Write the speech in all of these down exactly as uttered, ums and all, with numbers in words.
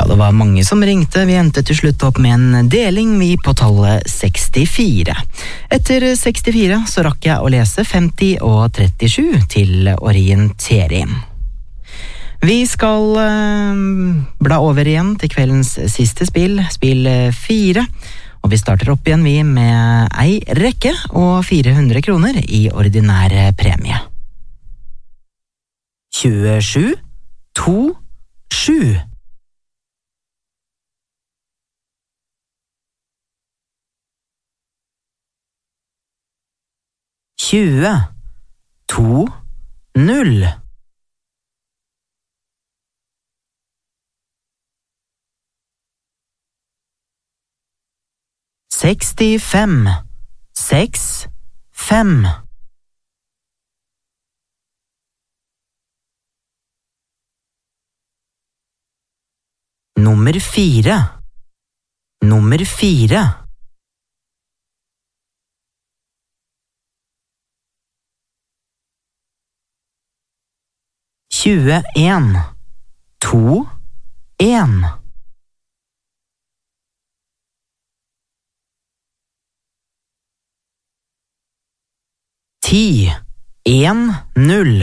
det var mange som ringte. Vi endte til slutt opp med en deling vi på tallet sekstifire. Etter sekstifire så rakk jeg å lese femti og trettisju til orientering. Vi skal eh, bla over igjen til kveldens siste spill, spill fire. Og vi starter opp igjen vi med ei rekke og fire hundre kroner i ordinær premie. tjuesju, to, sju. tjue, to, null. sekstifem, seks, fem. Nummer fire. Nummer fire. tjueen, to, en. ti, en, null.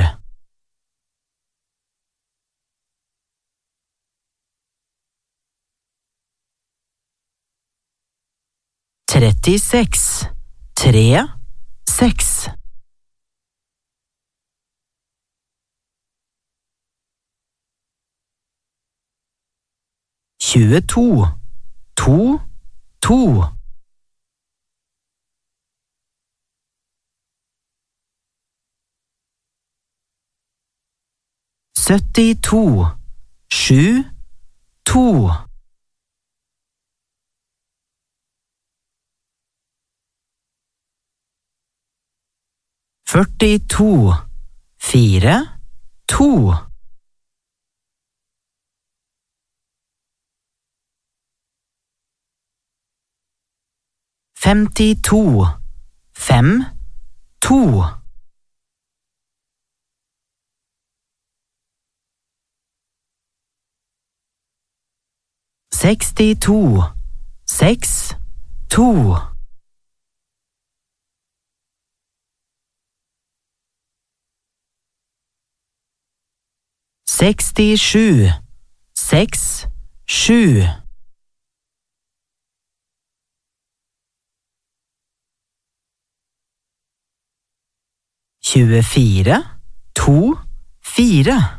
trettiseks, tre, seks. tjueto, to, to. syttito, sju, to. førtito, fire, to. femtito, fem, to. sekstito, seks, to. sekstisju, seks, sju. tjuefire, to, fire.